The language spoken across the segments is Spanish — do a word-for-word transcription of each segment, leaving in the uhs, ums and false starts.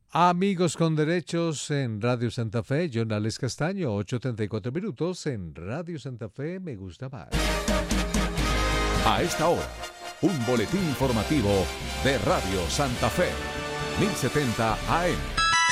Amigos con derechos en Radio Santa Fe, John Alex Castaño, ocho treinta y cuatro minutos en Radio Santa Fe, me gusta más. A esta hora, un boletín informativo de Radio Santa Fe, mil setenta A M.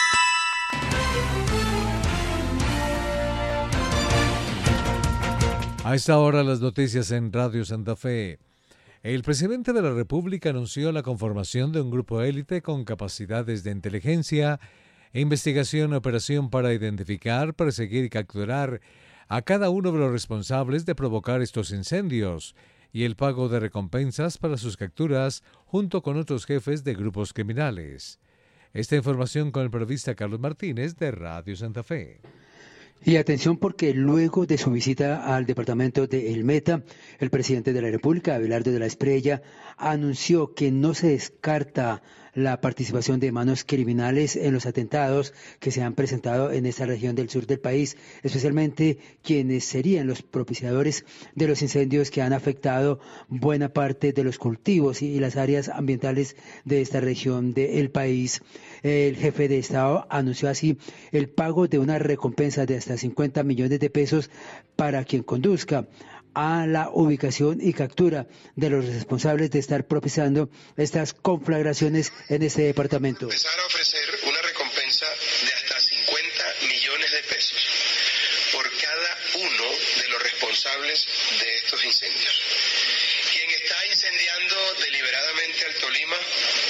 A esta hora las noticias en Radio Santa Fe. El presidente de la República anunció la conformación de un grupo élite con capacidades de inteligencia e investigación y operación para identificar, perseguir y capturar a cada uno de los responsables de provocar estos incendios y el pago de recompensas para sus capturas junto con otros jefes de grupos criminales. Esta información con el periodista Carlos Martínez de Radio Santa Fe. Y atención porque luego de su visita al departamento de El Meta, el presidente de la República, Abelardo de la Espriella, anunció que no se descarta la participación de manos criminales en los atentados que se han presentado en esta región del sur del país, especialmente quienes serían los propiciadores de los incendios que han afectado buena parte de los cultivos y las áreas ambientales de esta región del país. El jefe de Estado anunció así el pago de una recompensa de hasta cincuenta millones de pesos para quien conduzca a la ubicación y captura de los responsables de estar propiciando estas conflagraciones en este departamento. Empezar a ofrecer una recompensa de hasta cincuenta millones de pesos por cada uno de los responsables de estos incendios. Quien está incendiando deliberadamente al Tolima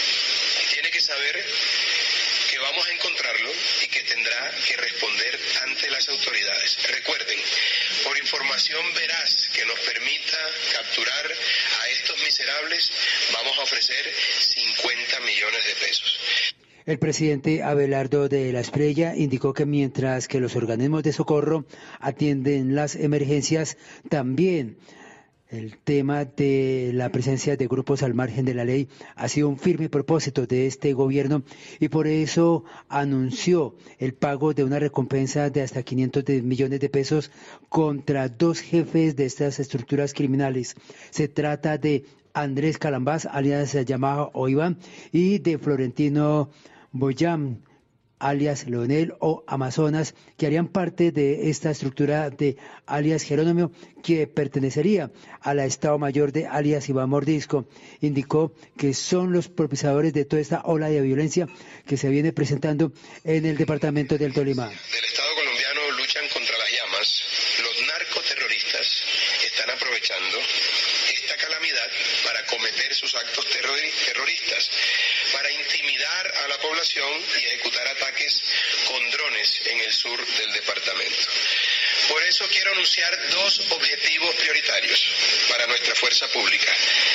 tiene que saber que vamos a encontrarlo y que tendrá que responder ante las autoridades. Recuerden, por información veraz que nos permita capturar a estos miserables, vamos a ofrecer cincuenta millones de pesos. El presidente Abelardo de la Espriella indicó que mientras que los organismos de socorro atienden las emergencias, también el tema de la presencia de grupos al margen de la ley ha sido un firme propósito de este gobierno y por eso anunció el pago de una recompensa de hasta quinientos millones de pesos contra dos jefes de estas estructuras criminales. Se trata de Andrés Calambás, alias Yamaha o Iván, y de Florentino Boyam, alias Leonel o Amazonas, que harían parte de esta estructura de alias Jerónimo, que pertenecería a la Estado Mayor de alias Iván Mordisco. Indicó que son los propiciadores de toda esta ola de violencia que se viene presentando en el departamento del Tolima. Del Estado colombiano luchan contra las llamas. Los narcoterroristas están aprovechando esta calamidad para cometer sus actos terroristas, para intimidar a la población y ejecutar ataques con drones en el sur del departamento. Por eso quiero anunciar dos objetivos prioritarios para nuestra fuerza pública.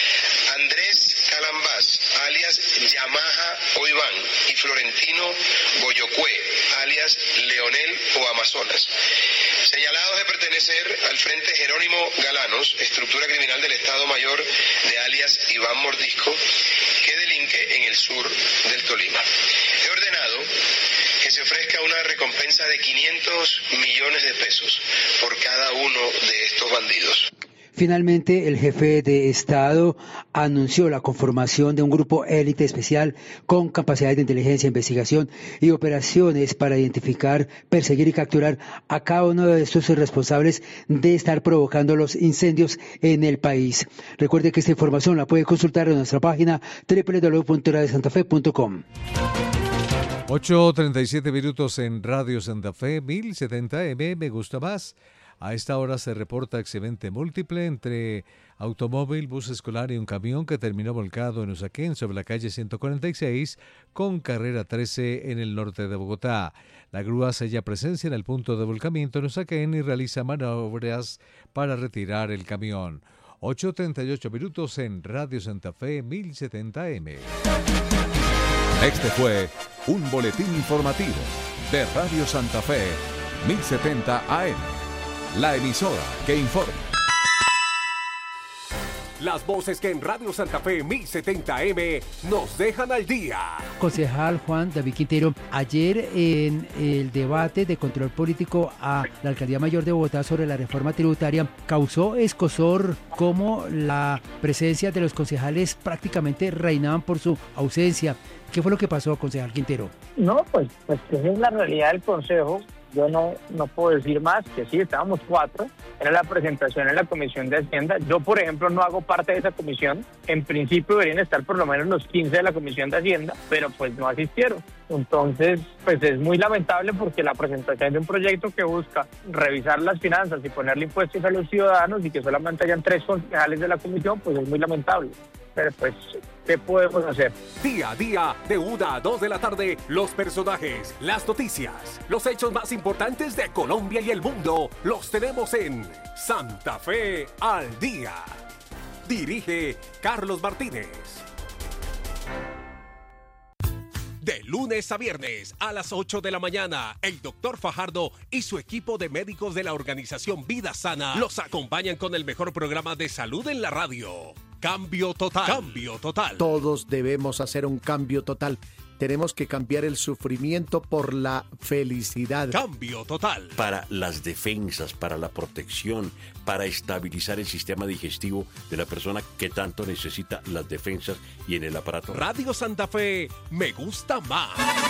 Andrés Calambás, alias Yamaha o Iván, y Florentino Boyocue, alias Leonel o Amazonas, señalados de pertenecer al Frente Jerónimo Galanos, estructura criminal del Estado Mayor de alias Iván Mordisco, que delinque en el sur del Tolima. He ordenado que se ofrezca una recompensa de quinientos millones de pesos por cada uno de estos bandidos. Finalmente, el jefe de Estado anunció la conformación de un grupo élite especial con capacidades de inteligencia, investigación y operaciones para identificar, perseguir y capturar a cada uno de estos responsables de estar provocando los incendios en el país. Recuerde que esta información la puede consultar en nuestra página doble u doble u doble u punto radio santa fe punto com. ocho treinta y siete minutos en Radio Santa Fe, mil setenta M, me gusta más. A esta hora se reporta accidente múltiple entre automóvil, bus escolar y un camión que terminó volcado en Usaquén sobre la calle ciento cuarenta y seis con carrera trece en el norte de Bogotá. La grúa sella presencia en el punto de volcamiento en Usaquén y realiza maniobras para retirar el camión. ocho treinta y ocho minutos en Radio Santa Fe, mil setenta M. Este fue un boletín informativo de Radio Santa Fe, mil setenta A M. La emisora que informa. Las voces que en Radio Santa Fe mil setenta M nos dejan al día. Concejal Juan David Quintero, ayer en el debate de control político a la Alcaldía Mayor de Bogotá sobre la reforma tributaria, causó escozor cómo la presencia de los concejales prácticamente reinaban por su ausencia. ¿Qué fue lo que pasó, concejal Quintero? No, pues, pues esa es la realidad del Consejo. Yo no, no puedo decir más, que sí, estábamos cuatro, era la presentación en la Comisión de Hacienda. Yo, por ejemplo, no hago parte de esa comisión. En principio deberían estar por lo menos los quince de la Comisión de Hacienda, pero pues no asistieron. Entonces, pues es muy lamentable porque la presentación de un proyecto que busca revisar las finanzas y ponerle impuestos a los ciudadanos y que solamente hayan tres concejales de la comisión, pues es muy lamentable. Pero pues, ¿qué podemos hacer? Día a día, de una a dos de la tarde, los personajes, las noticias, los hechos más importantes de Colombia y el mundo, los tenemos en Santa Fe al Día. Dirige Carlos Martínez. De lunes a viernes a las ocho de la mañana, el doctor Fajardo y su equipo de médicos de la organización Vida Sana los acompañan con el mejor programa de salud en la radio. Cambio total. Cambio total. Todos debemos hacer un cambio total. Tenemos que cambiar el sufrimiento por la felicidad. Cambio total. Para las defensas, para la protección, para estabilizar el sistema digestivo de la persona que tanto necesita las defensas y en el aparato. Radio Santa Fe, me gusta más.